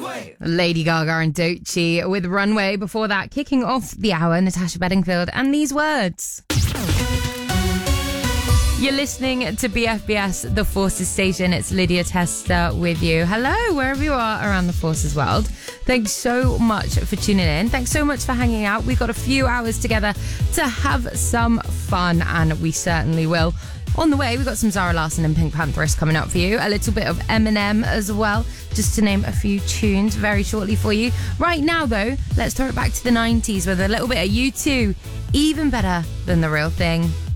Lady Gaga and Doechii with Runway. Before that, kicking off the hour, Natasha Bedingfield and these words. You're listening to BFBS, the Forces Station. It's Lydia Tester with you. Hello, wherever you are around the Forces world. Thanks so much for tuning in. Thanks so much for hanging out. We've got a few hours together to have some fun, and we certainly will. On the way, we've got some Zara Larsson and Pink Pantheress coming up for you. A little bit of Eminem as well, just to name a few tunes very shortly for you. Right now, though, let's throw it back to the 90s with a little bit of U2, even better than The Real Thing.